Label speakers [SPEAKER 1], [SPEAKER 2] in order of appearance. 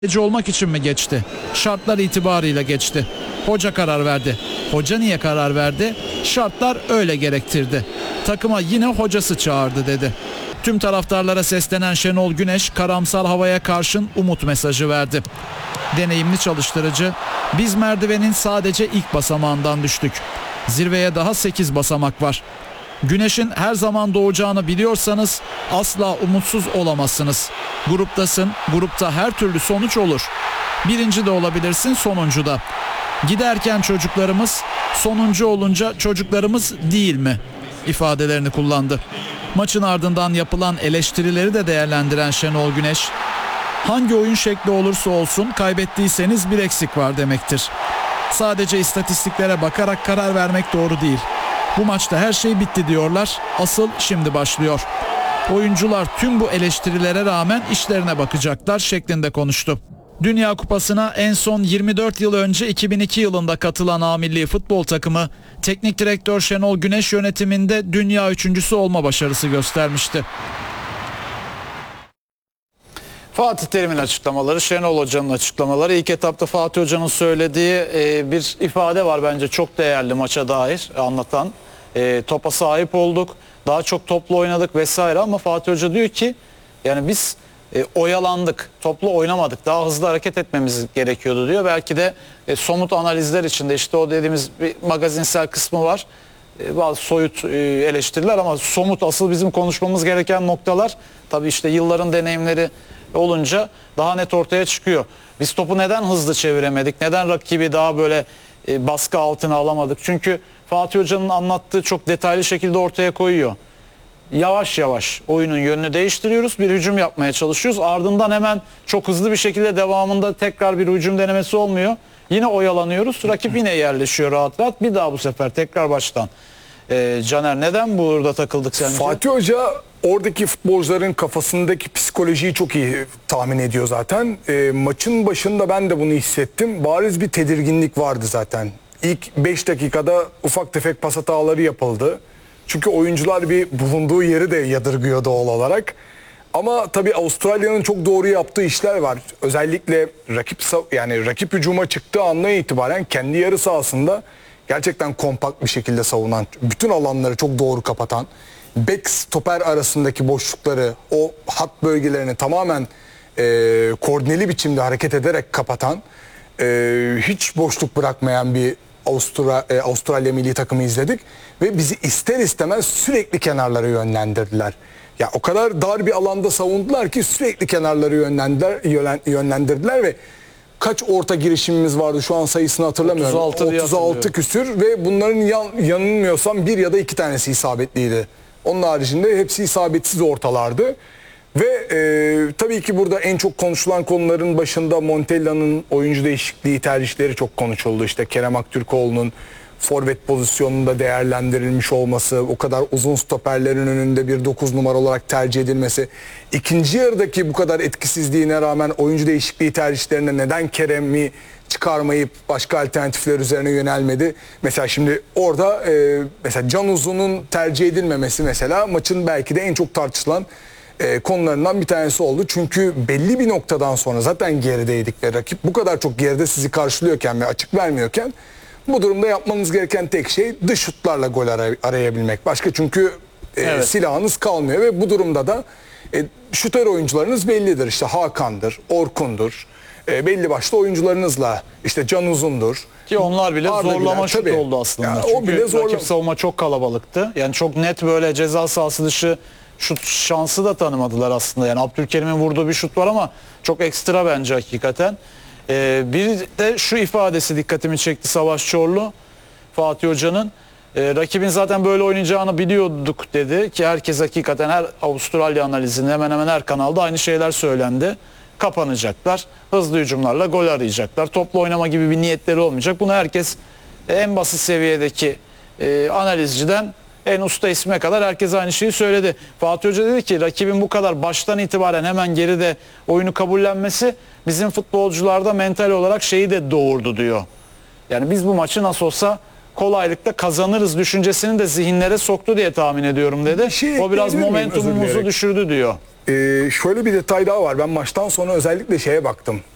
[SPEAKER 1] olmak için mi geçti? Şartlar itibarıyla geçti. Hoca karar verdi. Hoca niye karar verdi? Şartlar öyle gerektirdi. Takıma yine hocası çağırdı dedi. Tüm taraftarlara seslenen Şenol Güneş karamsar havaya karşın umut mesajı verdi. Deneyimli çalıştırıcı, biz merdivenin sadece ilk basamağından düştük. Zirveye daha 8 basamak var. Güneşin her zaman doğacağını biliyorsanız asla umutsuz olamazsınız. Gruptasın, grupta her türlü sonuç olur. Birinci de olabilirsin, sonuncu da. Giderken çocuklarımız, sonuncu olunca çocuklarımız değil mi? İfadelerini kullandı. Maçın ardından yapılan eleştirileri de değerlendiren Şenol Güneş, hangi oyun şekli olursa olsun kaybettiyseniz bir eksik var demektir. Sadece istatistiklere bakarak karar vermek doğru değil. Bu maçta her şey bitti diyorlar. Asıl şimdi başlıyor. Oyuncular tüm bu eleştirilere rağmen işlerine bakacaklar şeklinde konuştu. Dünya Kupası'na en son 24 yıl önce 2002 yılında katılan A Milli futbol takımı teknik direktör Şenol Güneş yönetiminde dünya üçüncüsü olma başarısı göstermişti.
[SPEAKER 2] Fatih Terim'in açıklamaları, Şenol Hoca'nın açıklamaları. İlk etapta Fatih Hoca'nın söylediği bir ifade var bence çok değerli maça dair anlatan. Topa sahip olduk, daha çok toplu oynadık vesaire ama Fatih Hoca diyor ki yani biz oyalandık, toplu oynamadık, daha hızlı hareket etmemiz gerekiyordu diyor. Belki de somut analizler içinde işte o dediğimiz bir magazinsel kısmı var. Bazı soyut eleştiriler ama somut asıl bizim konuşmamız gereken noktalar tabii işte yılların deneyimleri olunca daha net ortaya çıkıyor. Biz topu neden hızlı çeviremedik? Neden rakibi daha böyle baskı altına alamadık? Çünkü Fatih Hoca'nın anlattığı çok detaylı şekilde ortaya koyuyor. Yavaş yavaş oyunun yönünü değiştiriyoruz. Bir hücum yapmaya çalışıyoruz. Ardından hemen çok hızlı bir şekilde devamında tekrar bir hücum denemesi olmuyor. Yine oyalanıyoruz. Rakip yine yerleşiyor rahat rahat. Bir daha bu sefer tekrar baştan. Caner neden burada takıldık sence?
[SPEAKER 3] Fatih Hoca oradaki futbolcuların kafasındaki psikolojiyi çok iyi tahmin ediyor zaten. Maçın başında ben de bunu hissettim. Bariz bir tedirginlik vardı zaten. İlk 5 dakikada ufak tefek pas hataları yapıldı. Çünkü oyuncular bir bulunduğu yeri de yadırgıyor doğal olarak. Ama tabii Avustralya'nın çok doğru yaptığı işler var. Özellikle rakip hücuma çıktığı andan itibaren kendi yarı sahasında gerçekten kompakt bir şekilde savunan, bütün alanları çok doğru kapatan, bek stoper arasındaki boşlukları, o hat bölgelerini tamamen koordineli biçimde hareket ederek kapatan, hiç boşluk bırakmayan bir Avustralya milli takımı izledik ve bizi ister istemez sürekli kenarlara yönlendirdiler. Ya o kadar dar bir alanda savundular ki sürekli kenarları yönlendirdiler ve kaç orta girişimimiz vardı şu an sayısını hatırlamıyorum. 36 küsür ve bunların yanılmıyorsam bir ya da iki tanesi isabetliydi. Onun haricinde hepsi isabetsiz ortalardı. Ve tabii ki burada en çok konuşulan konuların başında Montella'nın oyuncu değişikliği tercihleri çok konuşuldu. İşte Kerem Aktürkoğlu'nun forvet pozisyonunda değerlendirilmiş olması, o kadar uzun stoperlerin önünde bir 9 numara olarak tercih edilmesi. İkinci yarıdaki bu kadar etkisizliğine rağmen oyuncu değişikliği tercihlerine neden Kerem'i çıkarmayıp başka alternatifler üzerine yönelmedi? Mesela şimdi orada mesela Can Uzun'un tercih edilmemesi mesela maçın belki de en çok tartışılan konularından bir tanesi oldu. Çünkü belli bir noktadan sonra zaten gerideydik ve rakip bu kadar çok geride sizi karşılıyorken ve açık vermiyorken bu durumda yapmanız gereken tek şey dış şutlarla gol arayabilmek. Başka çünkü silahınız kalmıyor ve bu durumda da şutör oyuncularınız bellidir. İşte Hakan'dır, Orkun'dur. Belli başlı oyuncularınızla işte Can Uzun'dur.
[SPEAKER 2] Ki onlar bile
[SPEAKER 3] Arda
[SPEAKER 2] zorlama
[SPEAKER 3] Güler,
[SPEAKER 2] şut
[SPEAKER 3] tabii.
[SPEAKER 2] oldu aslında.
[SPEAKER 3] Ya,
[SPEAKER 2] çünkü
[SPEAKER 3] o bile
[SPEAKER 2] rakip savunma çok kalabalıktı. Yani çok net böyle ceza sahası dışı şut şansı da tanımadılar aslında. Yani Abdülkerim'in vurduğu bir şut var ama çok ekstra bence hakikaten. Bir de şu ifadesi dikkatimi çekti Savaş Çorlu, Fatih Hoca'nın. Rakibin zaten böyle oynayacağını biliyorduk dedi ki herkes hakikaten her Avustralya analizinde hemen hemen her kanalda aynı şeyler söylendi. Kapanacaklar, hızlı hücumlarla gol arayacaklar, toplu oynama gibi bir niyetleri olmayacak. Bunu herkes en basit seviyedeki analizciden en usta isme kadar herkes aynı şeyi söyledi. Fatih Hoca dedi ki rakibin bu kadar baştan itibaren hemen geride oyunu kabullenmesi bizim futbolcularda mental olarak şeyi de doğurdu diyor. Yani biz bu maçı nasıl olsa kolaylıkla kazanırız düşüncesini de zihinlere soktu diye tahmin ediyorum dedi. O biraz momentumumuzu düşürdü diyor.
[SPEAKER 3] Şöyle bir detay daha var. Ben maçtan sonra özellikle şeye baktım.